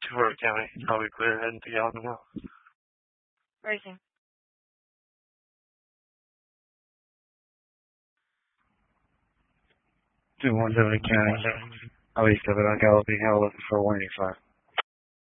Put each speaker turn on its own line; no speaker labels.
Florida County. I'll be clear heading to Gallup tomorrow.
Racing.
170 County. I'll be stepping on Gallup. I'll looking for 185.